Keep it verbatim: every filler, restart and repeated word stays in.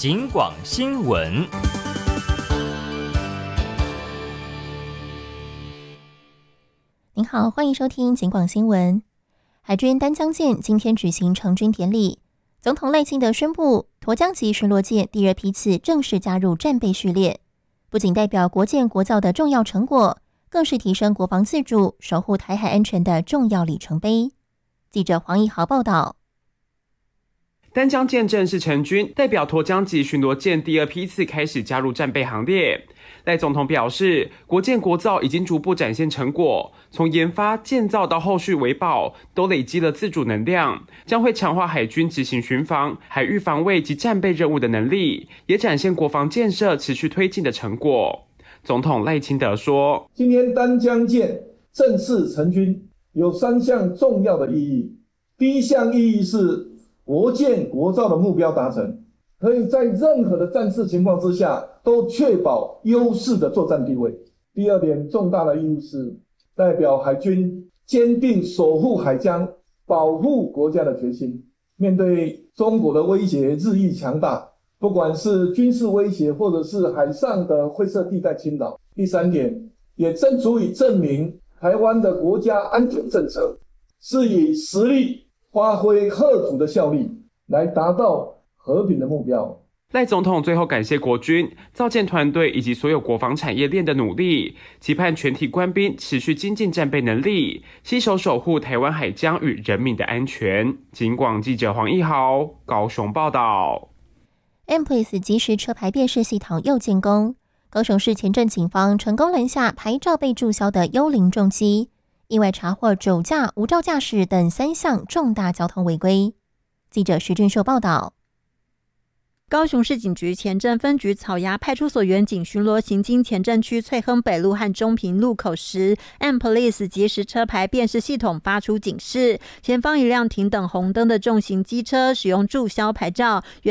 警广新闻。 您好，欢迎收听警广新闻。海军丹江舰今天举行成军典礼，总统赖清德宣布，沱江级巡逻舰第二批次正式加入战备序列，不仅代表国建国造的重要成果，更是提升国防自主、守护台海安全的重要里程碑。记者黄义豪报道。 丹江舰正式成军，代表沱江级巡逻舰第二批次开始加入战备行列。赖总统表示，国建国造已经逐步展现成果，从研发、建造到后续维保，都累积了自主能量，将会强化海军执行巡防、海域防卫及战备任务的能力，也展现国防建设持续推进的成果。总统赖清德说， 今天丹江舰正式成军，有三项重要的意义。第一项意义是国建国造的目标达成，可以在任何的战事情况之下都确保优势的作战地位。第二点重大的意义是代表海军坚定守护海疆、保护国家的决心。面对中国的威胁日益强大，不管是军事威胁或者是海上的灰色地带侵扰。第三点也正足以证明台湾的国家安全政策是以实力发挥嚇阻的效力，来达到和平的目标。 赖总统最后感谢国军、造舰团队以及所有国防产业链的努力，期盼全体官兵持续精进战备能力，携手守护台湾海疆与人民的安全。警广记者黄义豪高雄报道。 M P L A C E 即时车牌辨识系统又建功，高雄市前镇警方成功拦下牌照被注销的幽灵重机，意外查获酒驾、无照驾驶等三项重大交通违规。记者徐俊秀报道。 高雄市警局前镇分局草衙派出所员警巡逻行经前镇区翠亨北路和中平路口时 ，M P L A C E 即时车牌辨识系统发出警示，前方一辆停等红灯的重型机车使用注销牌照，